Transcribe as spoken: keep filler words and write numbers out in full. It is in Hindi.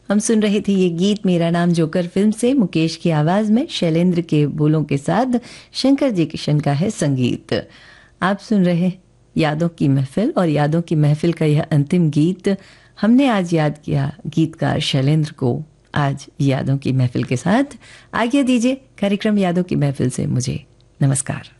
हम सुन रहे थे ये गीत मेरा नाम जोकर फिल्म से, मुकेश की आवाज़ में, शैलेंद्र के बोलों के साथ शंकर जी किशन का है संगीत। आप सुन रहे यादों की महफिल, और यादों की महफिल का यह अंतिम गीत हमने आज याद किया गीतकार शैलेंद्र को, आज यादों की महफिल के साथ। आज्ञा दीजिए कार्यक्रम यादों की महफिल से मुझे। नमस्कार।